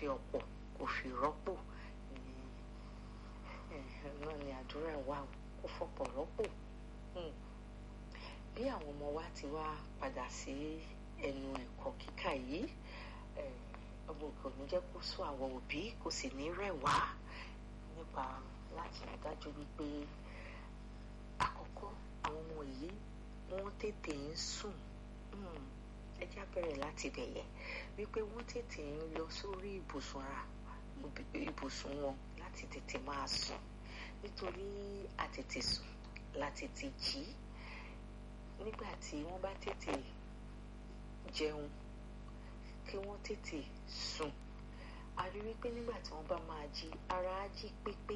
fi ọ̀pọ̀ kò fi rọ́pò náà ni àdúrà wa kó fọ̀pọ̀ rọ́pò. Bí àwọn ọmọ wa ti wá padà sí ẹnu ẹ̀kọ́ kíkà yìí, ọmọ kò ní jẹ́ kó sún àwọn òbí, kò sì ní rẹ̀ wá nípa láti rí dájú wípé àkọ́kọ́ àwọn ọmọ yìí wọ́n tètè ń sùn. Ẹ jẹ́ á bẹ̀rẹ̀ láti bẹ̀yẹ̀ wípé wọ́n tètè ń lọ sórí ibùsùn wọn láti tètè máa sùn, nítorí àtètè sùn látètè jí. Nígbà tí wọ́n bá tètè jẹun kí wọ́n tètè sùn, a rí wípé nígbà tí wọ́n bá máa jí ara á jí pépé.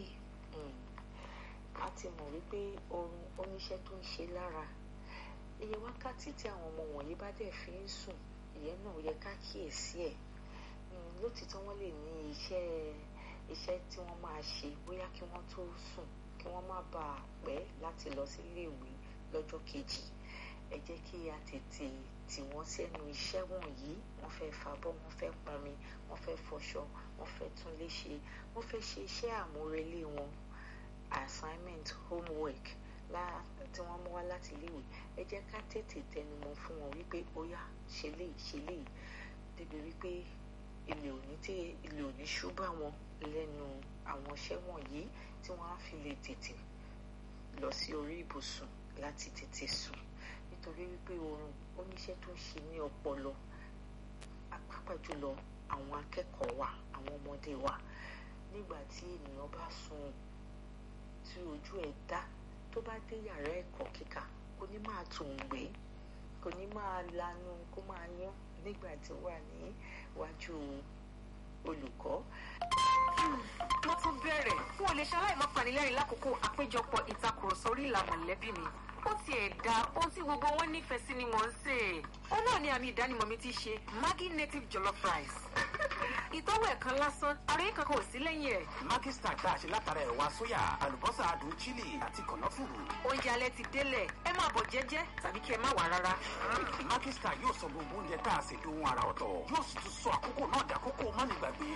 A ti mọ̀ wípé oorun oníṣẹ́ tó ń ṣe lára. Iye wákàtí tí àwọn ọmọ wọ̀nyí bá dẹ̀ fi ń sùn, ìyẹn náà yẹ ká kíyèsí ẹ̀. Lótìítọ́ wọ́n lè ní iṣẹ́ tí wọ́n máa ṣe bóyá kí wọ́n tó sùn, kí wọ́n má bàa pẹ́ láti lọ sí ilé ìwé lọ́jọ́ kejì. Ẹ jẹ́ kí a tètè tì wọ́n sẹ́nu iṣẹ́ wọ̀nyí. Wọ́n fẹ́ fabọ́, wọ́n fẹ́ pọnmi, wọ́n fẹ́ fọṣọ, wọ́n fẹ́ tún lé ṣe, wọ́n fẹ́ ṣe iṣẹ́ àmúrelé wọn, assignment, homework tí wọ́n mú wá láti ilé ìwé. Ẹ jẹ́ ká tètè tẹnumọ́ fún wọn wípé ó yá ṣe léyìí, débi wípé ilé òní ṣú bá wọn lẹ́nu àwọn iṣẹ́ wọ̀nyí tí wọ́n á fi lè tètè lọ sí orí ibùsùn láti tètè sùn. Nítorí wípé oorun oníṣẹ́ tó ń ṣe ní ọpọlọ, pàápàá jùlọ àwọn akẹ́kọ̀ọ́ wa, àwọn ọmọdé wa. Nígbà tí ènìyàn bá sùn tí ojú ẹ̀ dá, tó bá dé yàrá ẹ̀kọ́ kíkà, kò ní máa tòǹgbé, kò ní máa lanu kó máa yán nígbà tí ó wà ní iwájú olùkọ́. Wọ́n tún bẹ̀rẹ̀ fún olè ṣaláì má panilẹ́rìn lákòókò àpéjọpọ̀ ìtakùrọ̀sọ orí ìlà mọ̀lẹ́bí mi. Ó tiẹ̀ da ohun tí gbogbo wọn nífẹ̀ẹ́ sí ni mò ń sè. Ó náà ní àmì ìdánimọ̀ mi ti ṣe Maggi native jollof rice. Ìtọ́wò ẹ̀kan lásán, ara yín kankan ò sí lẹ́yìn ẹ̀. Maggi Star tá a ṣe látara ẹ̀wà sóyà, àlùbọ́sà adùn chili àti kànáfùrù. Oúnjẹ alẹ́ ti délẹ̀, ẹ máa bọ̀ jẹ́jẹ́ tàbí kí ẹ má wá rárá. Maggi Star yóò sọ gbogbo oúnjẹ tá a ṣe di ohun àrà ọ̀tọ̀. Yóò sì tún sọ àkókò náà dàkókò mánigbàgbé.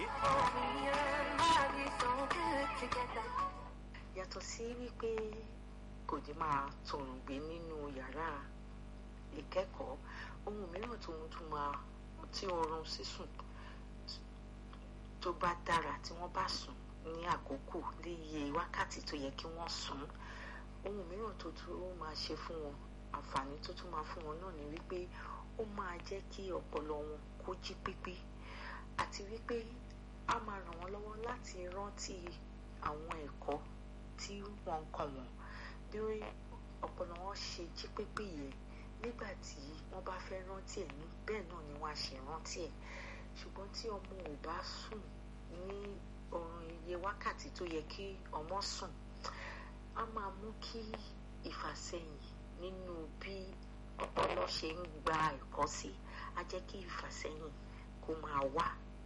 Yàtọ̀ sí wípé kò ní máa tòǹgbé nínú yàrá ìkẹ́kọ̀ọ́, ohun mìíràn tí oorun sísùn tó bá dára tí wọ́n bá sùn ní àkókò léye wákàtí tó yẹ kí wọ́n sùn, ohun mìíràn tó tún máa ṣe fún wọn, àǹfààní tó tún máa fún wọn náà ni wípé ó máa jẹ́ kí ọpọlọ wọn kó jí pépé, àti wípé a máa ràn wọ́n lọ́wọ́ láti rántí àwọn ẹ̀kọ́ tí wọ́n ń kọ́ wọn. Bí ọpọlọ wọn ṣe jí pépé yẹn, nígbà tí wọ́n bá fẹ́ rántí ẹ̀ ní bẹ́ẹ̀ náà ni wọ́n á ṣe rántí ẹ̀. Ṣùgbọ́n tí ọmọ ò bá sùn ní oorun iye wákàtí tó yẹ kí ọmọ sùn, a máa mú kí ìfàsẹ́yìn nínú bí ọpọlọ ṣe ń gba ẹ̀kọ́ sí, á jẹ́ kí ìfàsẹ́yìn kó máa wà,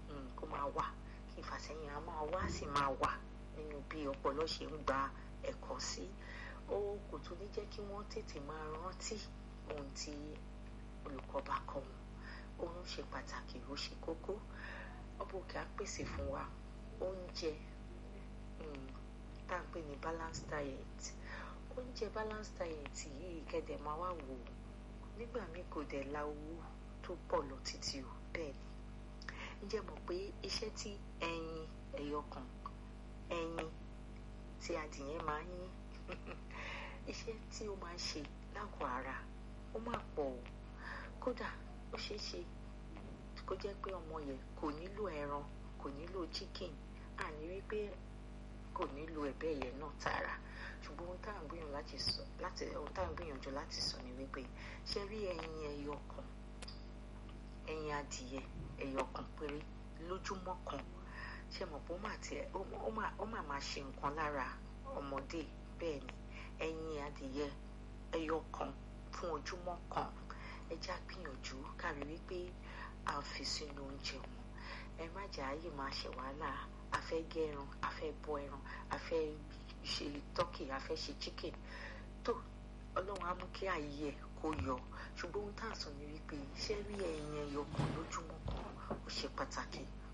kí ìfàsẹ́yìn á máa wà sì máa wà nínú bí ọpọlọ ṣe ń gba ẹ̀kọ́ sí. Ó kò tún ní jẹ́ kí wọ́n tètè máa rántí ohun tí olùkọ́ bá kọ́ wọn. Oorun ṣe pàtàkì, ó ṣe kókó. Ọba òkè á pèsè fún wa oúnjẹ tá à ń pè ní balanced diet. Oúnjẹ balanced diet yìí kẹ́dẹ̀ máa wá wò ó, nígbà míì kò dẹ̀ la owó tó pọ̀ lọ títí o. Bẹ́ẹ̀ ni, ǹjẹ́ mọ̀ pé iṣẹ́ tí ẹyin ẹyọkan, ẹyin tí adìyẹ máa ń yín, iṣẹ́ tí ó máa ń ṣe lágọ̀ọ́ ara ó máa pọ̀ o. Kódà ó ṣeé ṣe kó jẹ́ pé ọmọ yẹn kò nílò ẹran, kò nílò chicken, àní wípé kò nílò ẹ̀bẹ̀ yẹn náà tààrà. Ṣùgbọ́n ohun tá à ń gbìyànjú láti sọ ni wípé ṣé rí ẹyin ẹyọkan, ẹyin adìyẹ ẹyọkan péré lójúmọ́ kan, ṣé mọ̀ pé ó máa ṣe nǹkan lára ọmọdé. Bẹ́ẹ̀ ni, ẹyin adìyẹ ẹyọkan fún ojúmọ́ kan, ẹ já gbìyànjú kárí wípé a fi sínú oúnjẹ wọn. Ẹ má jà ayé máa ṣe wàhálà, a fẹ́ gé ẹran, a fẹ́ bọ ẹran, a fẹ́ ṣe turkey, a fẹ́ ṣe chicken. Tó Ọlọ́run á mú kí ayé ẹ̀ kó yọ. Ṣùgbọ́n ohun tá à ń sọ ni wípé ṣé rí ẹyin ẹyọkan lójúmọ́ kan ó ṣe pàtàkì.